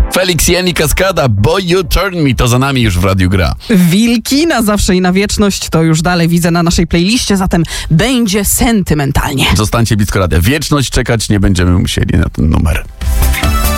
Felix Jen i Kaskada, Boy You Turn Me, to za nami już w Radiu Gra. Wilki na zawsze i na wieczność, to już dalej widzę na naszej playliście, zatem będzie sentymentalnie. Zostańcie blisko radia. Wieczność czekać nie będziemy musieli na ten numer.